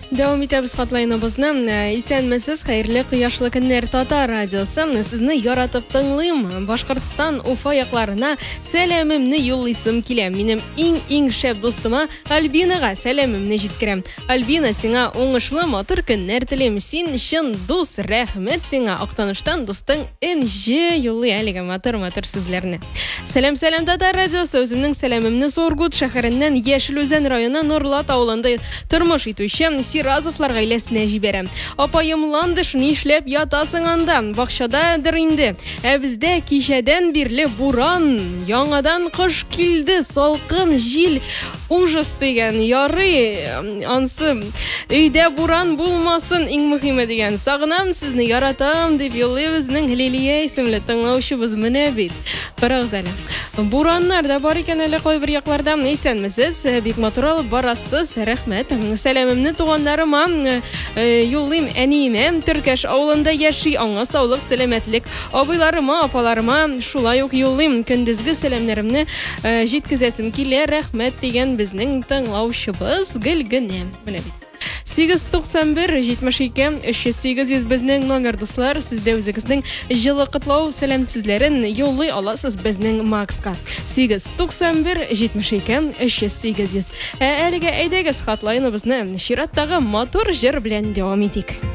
Davom etamiz xatlайныбызны. Исәнмесез, хәерле кояшлы көннәр Татар радиосы. Сезне яратып тыңлыйм. Башкортстан Уфа якларына сәламемне юллыйсым килә. Минем иң шәп достыма Альбинага сәламемне җиткерәм. Альбина, сиңа уңышлы матур көннәр телим. Син чын дус, рәхмәт сиңа. Актаныштан дустың Энҗе юллый әлегә матур сүзләрне. Сәлам Татар радиосы. Үземнең сәламемне Сургут шәһәреннән Яшелүзән районы Нурлат авылында тормыш итүче Сиразовлар гаиләсенә җибәрәм. Апаем ландыш нишләп ятасың анда? Бакчададыр инде. Ә бездә кичәдән бирле буран, яңадан кыш килде, салкын җил, ужас дигән. Ярый, ансы өйдә буран булмасын, иң мөһиме дигән. Сагынам сезне, яратам дип юллый безнең Лилия исемле тыңлаучыбыз менә бит. Карагыз әле. Бураннар да бар икән әле кайбер якларда. Исәнмесез, бик матур алып барасыз. Рәхмәт. Сәламемне туганнарыма юллыйм, әниемә Төркәш авылында яши, аңа саулык, сәламәтлек. Абыйларыма, апаларыма шулай ук юллыйм. Көндезге сәламнәремне җиткезәсем килә. Рәхмәт дигән безнең тыңлаучыбыз Гөлгенә. Менә бит. 891-72-308 безнең номер, дуслар. Сездә үзегезнең җылы котлау сәлам сүзләрен юллый аласыз безнең Макска. 891-72-308. Әлегә әйдәгез хатлайныбызны чираттагы матур җыр белән дәвам итик.